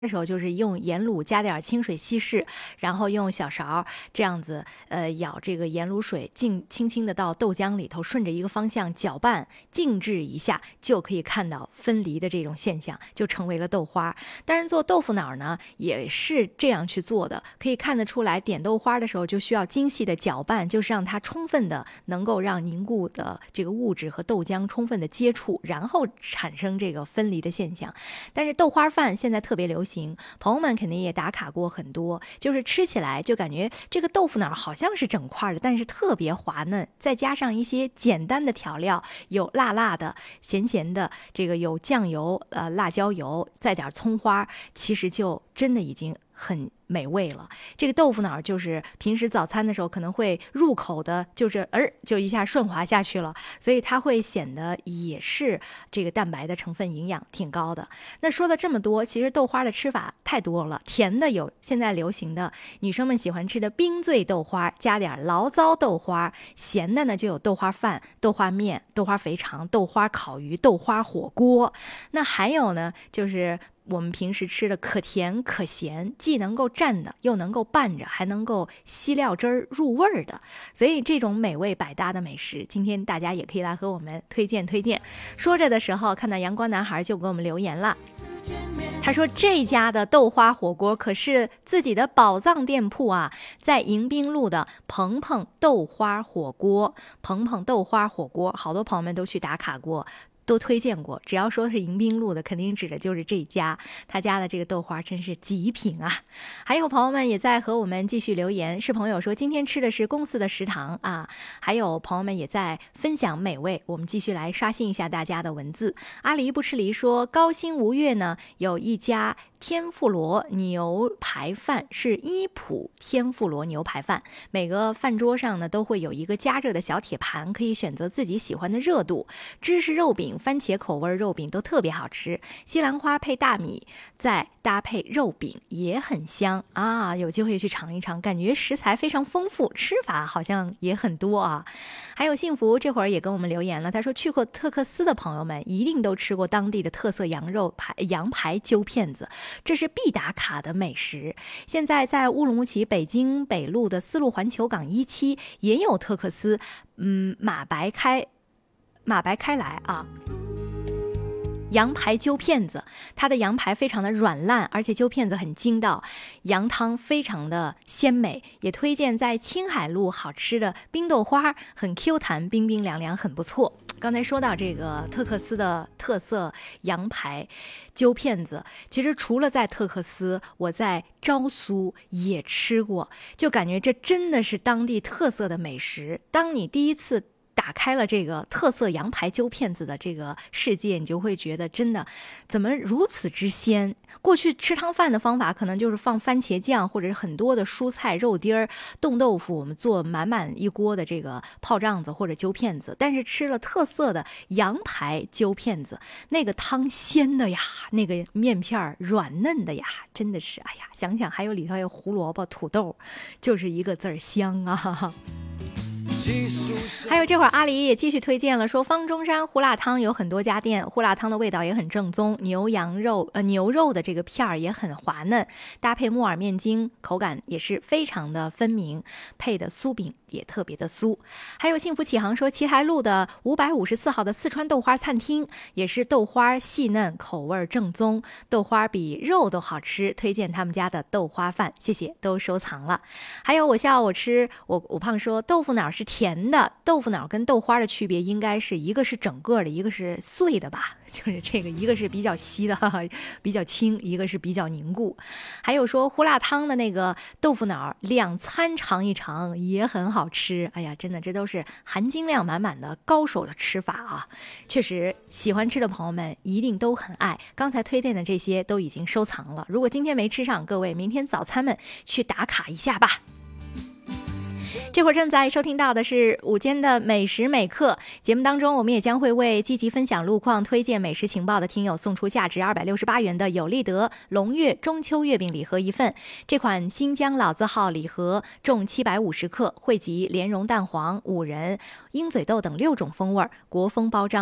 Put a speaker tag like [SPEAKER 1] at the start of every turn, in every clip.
[SPEAKER 1] 的时候就是用盐卤加点清水稀释，然后用小勺这样子舀这个盐卤水轻轻的到豆浆里头，顺着一个方向搅拌静置一下，就可以看到分离的这种现象，就成为了豆花。当然做豆腐脑呢也是这样去做的，可以看得出来点豆花的时候就需要精细的搅拌，就是让它充分的能够让凝固的这个物质和豆浆充分的接触，然后产生这个分离的现象。但是豆花饭现在特别流行，朋友们肯定也打卡过很多，就是吃起来就感觉这个豆腐脑好像是整块的，但是特别滑嫩，再加上一些简单的调料，有辣辣的、咸咸的，这个有酱油、辣椒油，再点葱花，其实就真的已经很美味了。这个豆腐脑就是平时早餐的时候可能会入口的，就是就一下顺滑下去了，所以它会显得也是这个蛋白的成分营养挺高的。那说了这么多，其实豆花的吃法太多了，甜的有现在流行的女生们喜欢吃的冰醉豆花，加点醪糟豆花；咸的呢就有豆花饭、豆花面、豆花肥肠、豆花烤鱼、豆花火锅。那还有呢就是我们平时吃的可甜可咸，既能够蘸的，又能够拌着，还能够吸料汁儿入味儿的。所以这种美味百搭的美食，今天大家也可以来和我们推荐。说着的时候，看到阳光男孩就给我们留言了，他说这家的豆花火锅可是自己的宝藏店铺啊，在迎宾路的鹏鹏豆花火锅。鹏鹏豆花火锅好多朋友们都去打卡过，都推荐过，只要说是迎宾路的，肯定指的就是这家。他家的这个豆花真是极品啊！还有朋友们也在和我们继续留言，是朋友说今天吃的是公司的食堂啊。还有朋友们也在分享美味，我们继续来刷新一下大家的文字。阿狸不吃梨说，高新吴越呢有一家天妇罗牛排饭，是伊普天妇罗牛排饭，每个饭桌上呢都会有一个加热的小铁盘，可以选择自己喜欢的热度。芝士肉饼、番茄口味肉饼都特别好吃，西兰花配大米再搭配肉饼也很香啊！有机会去尝一尝，感觉食材非常丰富，吃法好像也很多啊。还有幸福这会儿也跟我们留言了，他说去过特克斯的朋友们一定都吃过当地的特色羊排揪片子，这是必打卡的美食。现在在乌鲁木齐北京北路的丝路环球港1期也有特克斯，马白开来啊。羊排揪片子，它的羊排非常的软烂，而且揪片子很筋道，羊汤非常的鲜美。也推荐在青海路好吃的冰豆花，很 Q 弹，冰冰凉凉，很不错。刚才说到这个特克斯的特色羊排揪片子，其实除了在特克斯，我在昭苏也吃过，就感觉这真的是当地特色的美食。当你第一次打开了这个特色羊排揪片子的这个世界，你就会觉得真的怎么如此之鲜。过去吃汤饭的方法可能就是放番茄酱或者是很多的蔬菜肉丁儿、冻豆腐，我们做满满一锅的这个泡胀子或者揪片子。但是吃了特色的羊排揪片子，那个汤鲜的呀，那个面片软嫩的呀，真的是哎呀，想想还有里头有胡萝卜土豆，就是一个字儿香啊。还有这会儿阿狸也继续推荐了，说方中山胡辣汤有很多家店，胡辣汤的味道也很正宗，牛肉的这个片儿也很滑嫩，搭配木耳面筋，口感也是非常的分明，配的酥饼也特别的酥。还有幸福启航说，齐台路的554号的四川豆花餐厅也是豆花细嫩，口味正宗，豆花比肉都好吃，推荐他们家的豆花饭，谢谢，都收藏了。还有我笑我吃我胖说，豆腐脑是甜的，豆腐脑跟豆花的区别应该是一个是整个的，一个是碎的吧，就是这个一个是比较稀的比较轻，一个是比较凝固。还有说胡辣汤的那个豆腐脑2餐尝一尝也很好吃，哎呀真的这都是含金量满满的高手的吃法啊，确实喜欢吃的朋友们一定都很爱。刚才推荐的这些都已经收藏了，如果今天没吃上，各位明天早餐们去打卡一下吧。这会儿正在收听到的是午间的美食美课节目当中，我们也将会为积极分享路况、推荐美食情报的听友送出价值268元的有利德龙月中秋月饼礼盒一份。这款新疆老字号礼盒重750克，汇集莲蓉蛋黄、五仁、鹰嘴豆等6种风味，国风包装，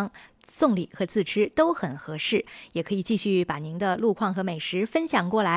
[SPEAKER 1] 送礼和自吃都很合适，也可以继续把您的路况和美食分享过来。